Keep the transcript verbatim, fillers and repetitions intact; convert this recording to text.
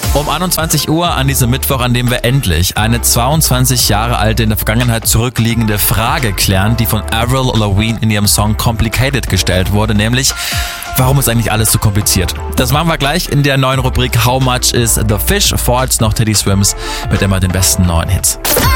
Um einundzwanzig Uhr an diesem Mittwoch, an dem wir endlich eine zweiundzwanzig Jahre alte, in der Vergangenheit zurückliegende Frage klären, die von Avril Lavigne in ihrem Song Complicated gestellt wurde, nämlich: Warum ist eigentlich alles so kompliziert? Das machen wir gleich in der neuen Rubrik How Much is the Fish? Vor als noch Teddy Swims mit immer den besten neuen Hits.